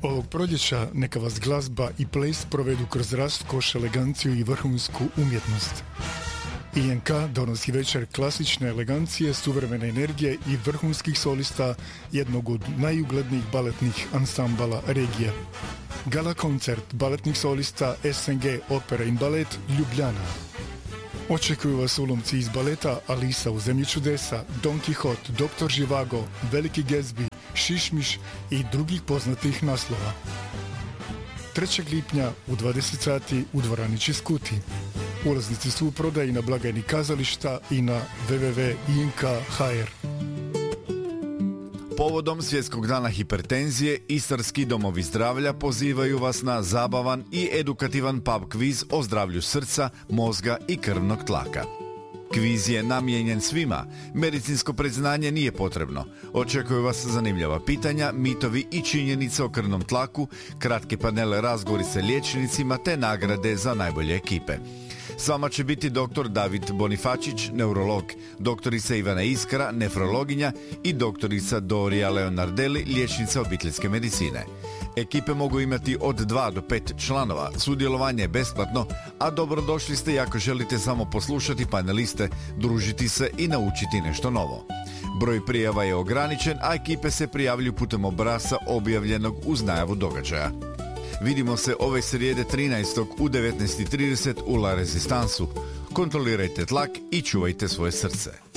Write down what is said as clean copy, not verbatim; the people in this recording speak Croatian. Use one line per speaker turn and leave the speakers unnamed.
Ovog proljeća neka vas glazba i ples provedu kroz raskoš, eleganciju i vrhunsku umjetnost. INK donosi večer klasične elegancije, suvremene energije i vrhunskih solista jednog od najuglednijih baletnih ansambala regije. Gala koncert baletnih solista SNG Opera in Balet Ljubljana. Očekuju vas ulomci iz baleta Alisa u zemlji čudesa, Don Quixote, Dr. Živago, Veliki Gatsby, Šišmiš i drugih poznatih naslova. 3. lipnja u 20 sati u dvorani Čiskuti. Ulaznici su u prodaji na blagajni kazališta i na www.ink.hr.
Povodom Svjetskog dana hipertenzije, Istarski domovi zdravlja pozivaju vas na zabavan i edukativan pub kviz o zdravlju srca, mozga i krvnog tlaka. Kviz je namijenjen svima, medicinsko predznanje nije potrebno. Očekuju vas zanimljiva pitanja, mitovi i činjenice o krvnom tlaku, kratke panele razgovori sa liječnicima te nagrade za najbolje ekipe. S vama će biti dr. David Bonifačić, neurolog, doktorica Ivana Iskra, nefrologinja i doktorica Dorija Leonardelli, liječnica obiteljske medicine. Ekipe mogu imati od 2 do 5 članova, sudjelovanje je besplatno, a dobrodošli ste i ako želite samo poslušati paneliste, družiti se i naučiti nešto novo. Broj prijava je ograničen, a ekipe se prijavljuju putem obrasca objavljenog uz najavu događaja. Vidimo se ove srijede 13. u 19:30 u La Rezistansu. Kontrolirajte tlak i čuvajte svoje srce.